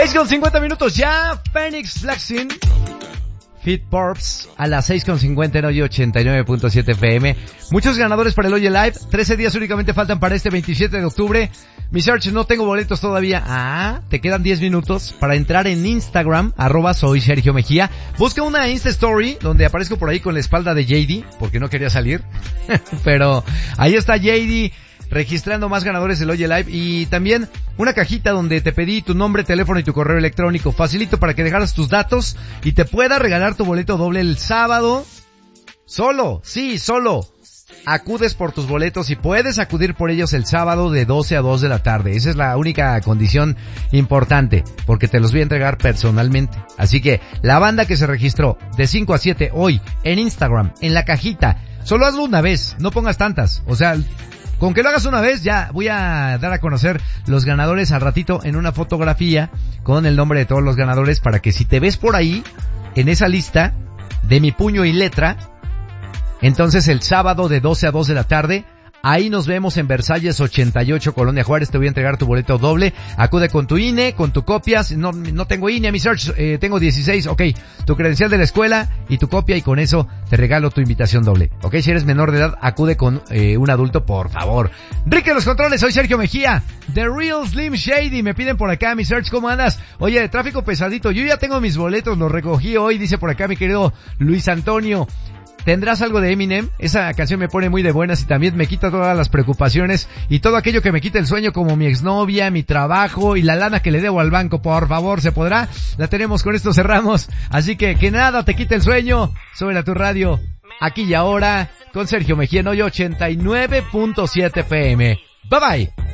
6:50 ya. Phoenix Flexing Fit Purps a las 6:50 en Oye 89.7 FM. Muchos ganadores para el Oye Live. 13 días únicamente faltan para este 27 de octubre. Mi search, no tengo boletos todavía. Te quedan 10 minutos para entrar en Instagram, @soy Sergio Mejía. Busca una Insta Story donde aparezco por ahí con la espalda de JD, porque no quería salir. Pero ahí está JD registrando más ganadores del Oye Live, y también una cajita donde te pedí tu nombre, teléfono y tu correo electrónico. Facilito para que dejaras tus datos y te pueda regalar tu boleto doble el sábado. Solo acudes por tus boletos y puedes acudir por ellos el sábado de 12 a 2 de la tarde. Esa es la única condición importante, porque te los voy a entregar personalmente. Así que la banda que se registró de 5 a 7 hoy en Instagram, en la cajita, solo hazlo una vez, no pongas tantas. O sea, con que lo hagas una vez, ya voy a dar a conocer los ganadores al ratito en una fotografía con el nombre de todos los ganadores, para que si te ves por ahí en esa lista de mi puño y letra, entonces el sábado de 12 a 2 de la tarde, ahí nos vemos en Versalles 88, Colonia Juárez. Te voy a entregar tu boleto doble. Acude con tu INE, con tu copia. No tengo INE, mi search, tengo 16, ok. Tu credencial de la escuela y tu copia, y con eso te regalo tu invitación doble. Ok, si eres menor de edad, acude con un adulto, por favor. Ricky los controles, soy Sergio Mejía. The Real Slim Shady, me piden por acá, mi search, ¿cómo andas? Oye, de tráfico pesadito, yo ya tengo mis boletos, los recogí hoy, dice por acá mi querido Luis Antonio. ¿Tendrás algo de Eminem? Esa canción me pone muy de buenas y también me quita todas las preocupaciones y todo aquello que me quita el sueño, como mi exnovia, mi trabajo y la lana que le debo al banco. Por favor, ¿se podrá? La tenemos, con esto cerramos. Así que nada te quite el sueño. Súbela a tu radio, aquí y ahora, con Sergio Mejía en Hoy 89.7 FM. Bye bye.